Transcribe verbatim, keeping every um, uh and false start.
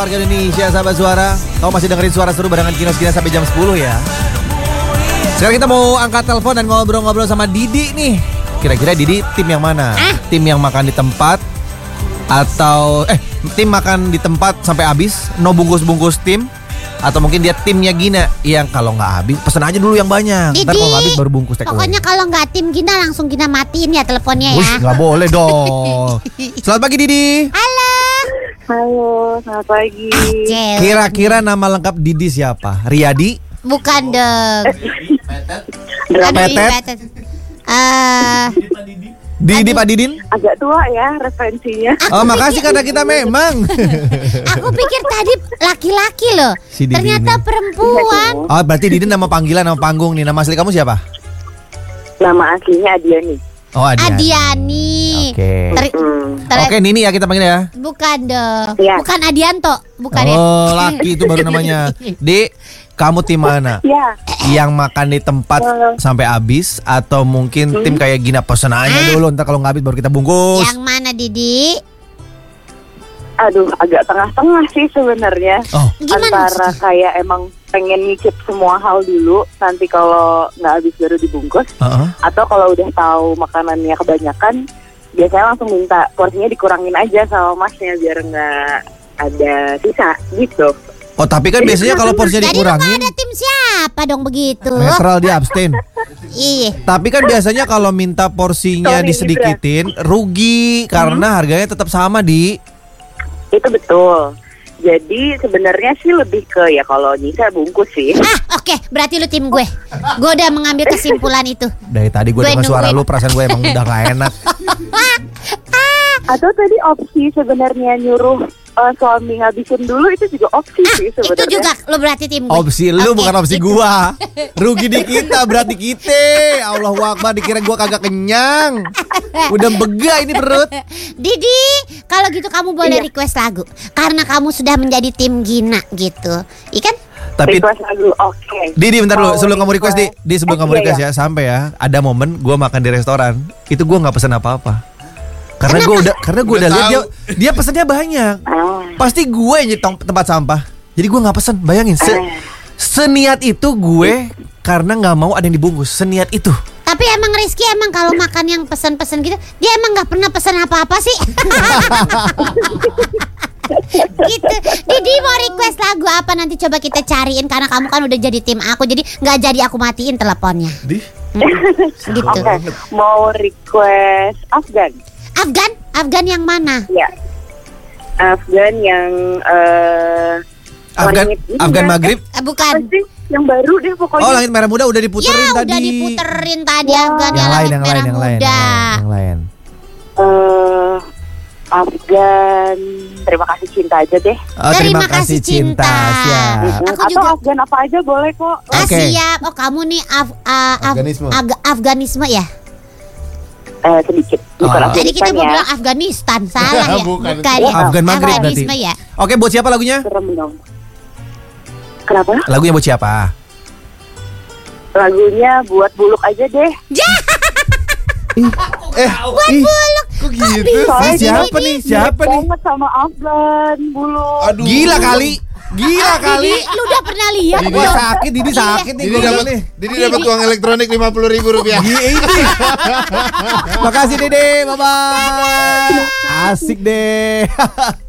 Warga Indonesia, sahabat suara, kamu masih dengerin suara seru barengan Kinos Gina sampai jam sepuluh ya. Sekarang kita mau angkat telepon dan ngobrol-ngobrol sama Didi nih. Kira-kira Didi tim yang mana? Ah. Tim yang makan di tempat atau eh tim makan di tempat sampai habis, no bungkus-bungkus tim, atau mungkin dia timnya Gina yang kalau nggak habis pesen aja dulu yang banyak. Didi, ntar kalau nggak habis baru bungkus take away. Pokoknya kalau nggak tim Gina langsung Gina matiin ya teleponnya ya. Wush, nggak boleh dong. Selamat pagi Didi. Halo. Halo, selamat pagi. Cel. Kira-kira nama lengkap Didi siapa? Riyadi? Bukan dong. Drama Aduh, Petet? Petet. Eh, Didi Pak Didin? agak tua ya referensinya. Oh makasih karena kita memang. aku pikir tadi laki-laki loh. Si Didi Ternyata ini. perempuan. Oh berarti Didin nama panggilan, nama panggung nih. Nama asli kamu siapa? Nama aslinya Adiani. Oh Adiani. Adiani. Oke. Ter- Hmm. ter- Oke Nini ya kita panggil ya. Bukan dong. Ya. Bukan Adianto. Bukan ya. Oh laki itu baru namanya. Di, kamu tim mana? Ya, Yang makan di tempat Eh. sampai habis atau mungkin tim kayak Gina pesen aja Ah. dulu, ntar kalau nggak habis baru kita bungkus. Yang mana Didi? aduh agak tengah-tengah sih sebenarnya. Oh Gimana Antara maksudnya? kayak emang pengen nyicip semua hal dulu, nanti kalau nggak habis baru dibungkus. uh-uh. Atau kalau udah tahu makanannya kebanyakan, biasanya langsung minta porsinya dikurangin aja sama masnya biar nggak ada sisa gitu. Oh tapi kan biasanya kalau porsinya Jadi lu dikurangin nggak ada tim siapa dong begitu? netral dia abstain. Iya. Tapi kan biasanya kalau minta porsinya Sorry, disedikitin rugi karena harganya tetap sama di. Itu betul. Jadi sebenarnya sih lebih ke ya kalau nyisa bungkus sih. Ah, oke, berarti lu tim gue. Gue udah mengambil kesimpulan itu. Dari tadi gue Gue dengar suara nungguin. lu, perasaan gue emang udah gak enak. Atau tadi opsi sebenarnya nyuruh uh, suami ngabisin dulu itu juga opsi Ah, sih itu sebenarnya. juga lu berarti tim gue. Opsi lu Oke, bukan opsi itu. gua. Rugi di kita berarti kita. Allahu Akbar, dikira gua kagak kenyang. Udah bega ini perut. Didi, kalau gitu kamu boleh Iya. request lagu karena kamu sudah menjadi tim Gina gitu. Ikan? Tapi Request lagu, oke. Didi bentar dulu, Mau sebelum kamu request Di, Di sebelum Eh, kamu iya, request iya. ya, sampai ya ada momen gua makan di restoran, itu gua nggak pesen apa-apa. Karena gua udah karena gua udah lihat dia dia pesennya banyak. Ah, Pasti gue yang jadi tem- tempat sampah. Jadi gue nggak pesen. Bayangin se- Ah. seniat itu gue karena nggak mau ada yang dibungkus. Seniat itu. Tapi emang Rizky emang kalau makan yang pesan-pesan gitu, dia emang nggak pernah pesan apa-apa sih. Gitu. Didi mau request lagu apa nanti coba kita cariin karena kamu kan udah jadi tim aku, jadi nggak jadi aku matiin teleponnya. Di. Gitu. oke. Mau request Afgan. Afgan, Afgan yang mana? Ya. Afgan yang uh, Afgan langit ini Afgan ya. Maghrib. Eh, Apa bukan. sih? Yang baru deh pokoknya. Oh, Langit Merah Muda udah diputerin Ya tadi. udah diputerin tadi Wah. Afgan Yang yang lain, langit yang merah lain, yang lain, muda. yang lain, yang lain. Eh, Afgan. Terima kasih cinta aja deh. Oh, terima kasih cinta. Siap. Aku Atau juga. Afgan apa aja boleh kok. Ah, Oke. siap. Oh kamu nih Af, ah, Af- Afganisme. Ag- Afganisme ya? Eh, sedikit. Bukan Oh. Afganistan Tadi kita mau ya. bilang Afghanistan, salah ya? Bukan. ya. Afgan Maghrib berarti. Afganisme ya? Oke, buat siapa lagunya? Serem dong. Kenapa? Lagunya buat siapa? Lagunya buat buluk aja deh. Eh, buat Buluk. Kok gitu? Soalnya Siapa dia nih? Siapa nih? banget sama Afgan buluk. Aduh. Gila kali. Gila kali. Didi, lu udah pernah lihat Didi belum? sakit, Didi sakit nih. Didi gua dapat nih. Didi dapat uang elektronik lima puluh ribu rupiah. Iya ini. Makasih Dede, bye bye. Asik deh.